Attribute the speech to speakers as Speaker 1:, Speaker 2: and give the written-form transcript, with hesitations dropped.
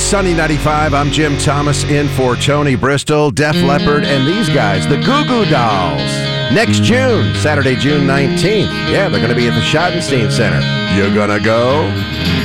Speaker 1: Sunny 95. I'm Jim Thomas in for Tony Bristol, Def Leppard, and these guys, the Goo Goo Dolls. Next June, Saturday, June 19th. Yeah, they're going to be at the Schottenstein Center. You gonna go?